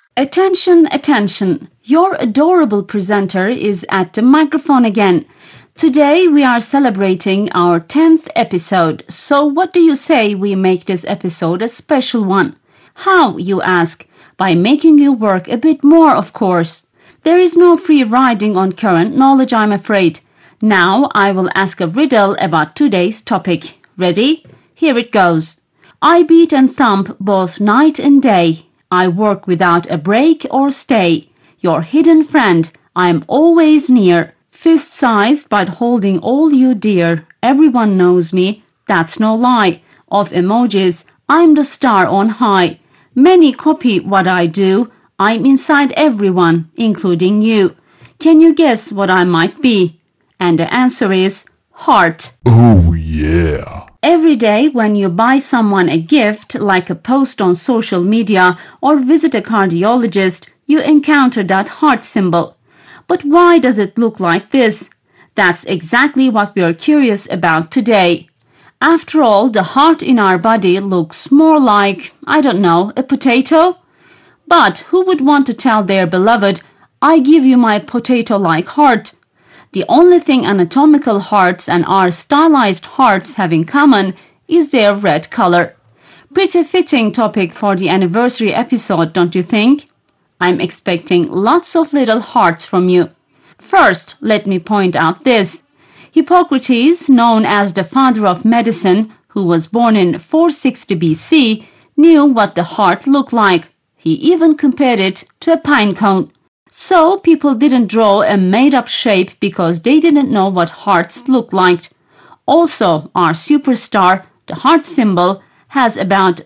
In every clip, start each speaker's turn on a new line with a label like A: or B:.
A: Attention, attention! Your adorable presenter is at the microphone again. Today we are celebrating our 10th episode, so what do you say we make this episode a special one? How, you ask? By making you work a bit more, of course. There is no free riding on current knowledge, I'm afraid. Now I will ask a riddle about today's topic. Ready? Here it goes. I beat and thump both night and day. I work without a break or stay. Your hidden friend, I'm always near. Fist-sized but holding all you dear. Everyone knows me, that's no lie. Of emojis, I'm the star on high. Many copy what I do. I'm inside everyone, including you. Can you guess what I might be? And the answer is heart.
B: Oh yeah!
A: Every day when you buy someone a gift, like a post on social media or visit a cardiologist, you encounter that heart symbol. But why does it look like this? That's exactly what we are curious about today. After all, the heart in our body looks more like, I don't know, a potato? But who would want to tell their beloved, I give you my potato-like heart? The only thing anatomical hearts and our stylized hearts have in common is their red color. Pretty fitting topic for the anniversary episode, don't you think? I'm expecting lots of little hearts from you. First, let me point out this. Hippocrates, known as the father of medicine, who was born in 460 BC, knew what the heart looked like. He even compared it to a pine cone. So people didn't draw a made-up shape because they didn't know what hearts looked like. Also, our superstar, the heart symbol, has about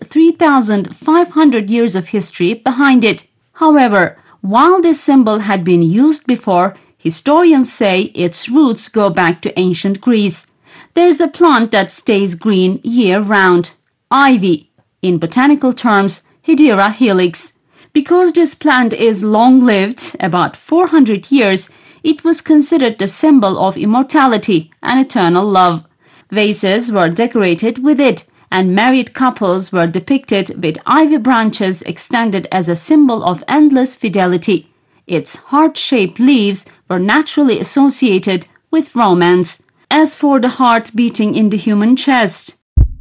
A: 3,500 years of history behind it. However, while this symbol had been used before, historians say its roots go back to ancient Greece. There's a plant that stays green year-round, ivy. In botanical terms, Hydera helix. Because this plant is long-lived, about 400 years, it was considered the symbol of immortality and eternal love. Vases were decorated with it, and married couples were depicted with ivy branches extended as a symbol of endless fidelity. Its heart-shaped leaves were naturally associated with romance. As for the heart beating in the human chest.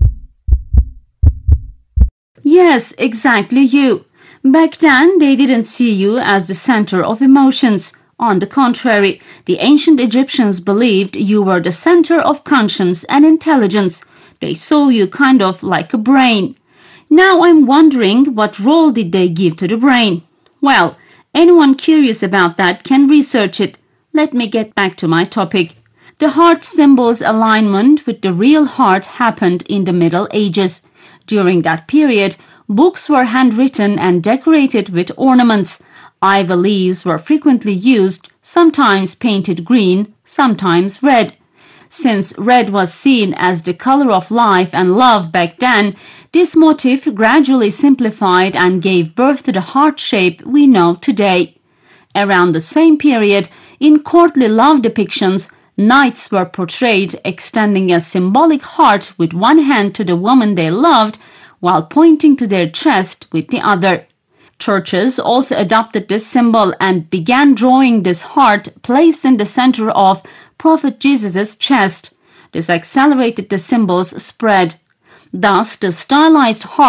A: Yes, exactly you. Back then, they didn't see you as the center of emotions. On the contrary, the ancient Egyptians believed you were the center of conscience and intelligence. They saw you kind of like a brain. Now I'm wondering, what role did they give to the brain? Well, anyone curious about that can research it. Let me get back to my topic. The heart symbol's alignment with the real heart happened in the Middle Ages. During that period, books were handwritten and decorated with ornaments. Ivy leaves were frequently used, sometimes painted green, sometimes red. Since red was seen as the color of life and love back then, this motif gradually simplified and gave birth to the heart shape we know today. Around the same period, in courtly love depictions, knights were portrayed extending a symbolic heart with one hand to the woman they loved, while pointing to their chest with the other. Churches also adopted this symbol and began drawing this heart placed in the center of Prophet Jesus' chest. This accelerated the symbol's spread. Thus, the stylized heart